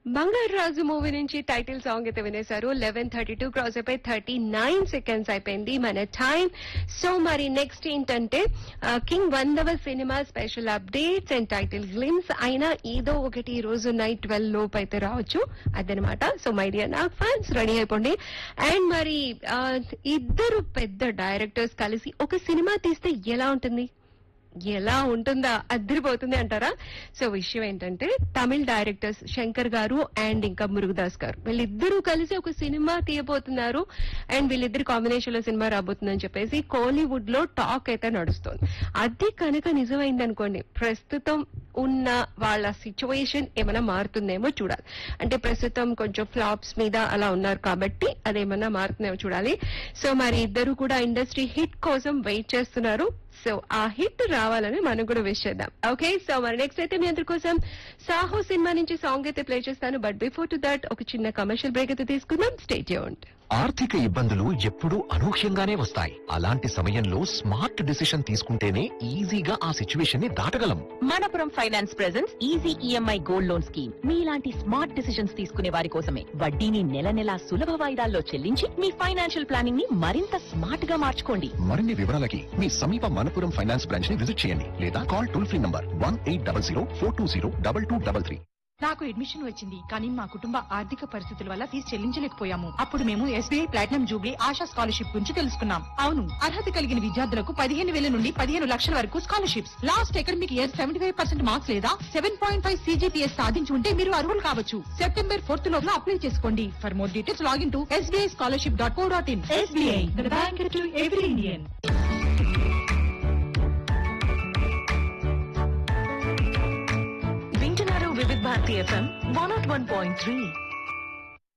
బంగారు రాజు మూవీ నుంచి title song అయితే వినేశారు. 11:32 క్రాస్ అయిపోయి 39 సెకండ్స్ అయిపోయింది మన టైం. సో మరి నెక్స్ట్ ఏంటంటే king 100వ cinema special updates and title glimpse అయినా ఏదో ఒకటి ఈ రోజు నైట్ 12 లోపు అయితే రావచ్చు అదనమాట. So my dear Nag fans ready అయిపోండి. అండ్ మరి ఇద్దరు పెద్ద డైరెక్టర్స్ కలిసి ఒక సినిమా తీస్తే ఎలా ఉంటుంది, ఎలా ఉంటుందా, అద్దరిపోతుంది అంటారా? సో విషయం ఏంటంటే తమిళ డైరెక్టర్స్ శంకర్ గారు అండ్ ఇంకా మురుగదాస్ గారు వీళ్ళిద్దరూ కలిసి ఒక సినిమా తీయబోతున్నారు. అండ్ వీళ్ళిద్దరు కాంబినేషన్ లో సినిమా రాబోతుందని చెప్పేసి కోలీవుడ్ లో టాక్ అయితే నడుస్తోంది. అది కనుక నిజమైంది అనుకోండి, ప్రస్తుతం ఉన్న వాళ్ళ సిచ్యువేషన్ ఏమైనా మారుతుందేమో చూడాలి. అంటే ప్రస్తుతం కొంచెం ఫ్లాప్స్ మీద అలా ఉన్నారు కాబట్టి అదేమన్నా మారుతుందేమో చూడాలి. సో మరి ఇద్దరు కూడా ఇండస్ట్రీ హిట్ కోసం వెయిట్ చేస్తున్నారు. సో ఆ హిట్ రావాలని మనం కూడా విష్ చేద్దాం. ఓకే, సో మరి నెక్స్ట్ అయితే మీ అందరి కోసం సాహో సినిమా నుంచి సాంగ్ అయితే ప్లే చేస్తాను. బట్ బిఫోర్ టు దట్ ఒక చిన్న కమర్షియల్ బ్రేక్ అయితే తీసుకుందాం. Stay tuned. ఆర్థిక ఇబ్బందులు ఎప్పుడూ అనూహ్యంగానే వస్తాయి. అలాంటి సమయంలో స్మార్ట్ డిసిషన్ తీసుకుంటేనే ఈజీగా ఆ సిచ్యువేషన్ ని దాటగలం. Manappuram finance presents easy EMI gold loan scheme. మీలాంటి స్మార్ట్ డిసిషన్స్ తీసుకునే వారి కోసమే. వడ్డీని నెల నెలా సులభ వాయిదాల్లో చెల్లించి మీ ఫైనాన్షియల్ ప్లానింగ్ ని మరింత స్మార్ట్ గా మార్చుకోండి. మరిన్ని వివరాలకి మీ సమీప మనపురం ఫైనాన్స్ బ్రాంచ్ ని విజిట్ చేయండి లేదా కాల్ టోల్ ఫ్రీ నంబర్ 1800 420 2233. నాకు అడ్మిషన్ వచ్చింది, కానీ మా కుటుంబ ఆర్థిక పరిస్థితుల వల్ల ఫీజు చెల్లించలేకపోయాము. అప్పుడు మేము SBI platinum Jubilee ASHA scholarship గురించి తెలుసుకున్నాం. అవును, అర్హత కలిగిన విద్యార్థులకు 15,000 నుండి 15 లక్షల వరకు scholarships. Last academic year 75% marks లేదా 7.5 CGPA సాధించి ఉంటే మీరు అర్హులు కావచ్చు. September 4th లోపల అప్లై చేసుకోండి. For more details login to sbischolarship.co.in. SBI, the bank to every Indian. వింటున్నారు వివిధ భారతి FM 101.3.